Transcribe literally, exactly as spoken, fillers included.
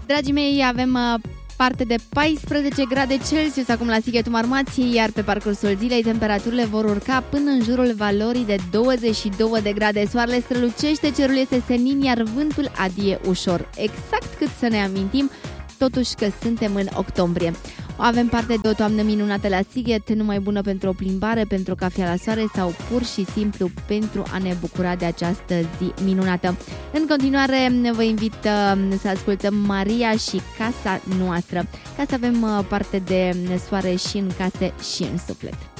Dragii mei, avem parte de paisprezece grade Celsius acum la Sighetul Marmației, iar pe parcursul zilei temperaturile vor urca până în jurul valorii de douăzeci și două de grade. Soarele strălucește, cerul este senin, iar vântul adie ușor. Exact cât să ne amintim, totuși că suntem în octombrie. Avem parte de o toamnă minunată la Sighet, numai bună pentru o plimbare, pentru o cafea la soare sau pur și simplu pentru a ne bucura de această zi minunată. În continuare vă invit să ascultăm Maria și Casa Noastră, ca să avem parte de soare și în case și în suflet.